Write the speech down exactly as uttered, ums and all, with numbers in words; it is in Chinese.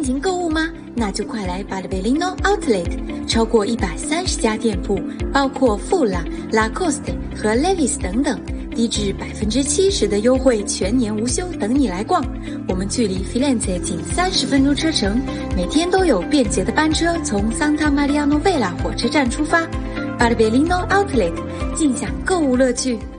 情购物吗？那就快来 Barberino Outlet， 超过一百三十家店铺，包括富拉、Lacoste 和 Levi's 等等，低至百分之七十的优惠，全年无休，等你来逛。我们距离 Firenze 仅三十分钟车程，每天都有便捷的班车从 Santa Maria Novella 火车站出发。Barberino Outlet， 尽享购物乐趣。